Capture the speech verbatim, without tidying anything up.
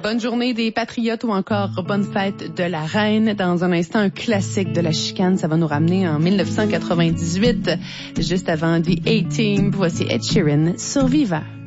bonne journée des Patriotes ou encore bonne fête de la Reine. Dans un instant, un classique de la chicane. Ça va nous ramener en dix-neuf cent quatre-vingt-dix-huit, juste avant The A-Team. Voici Ed Sheeran, Survivor.